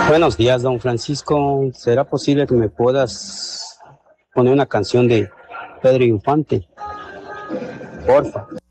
Buenos días, don Francisco. ¿Será posible que me puedas poner una canción de Pedro Infante? Porfa.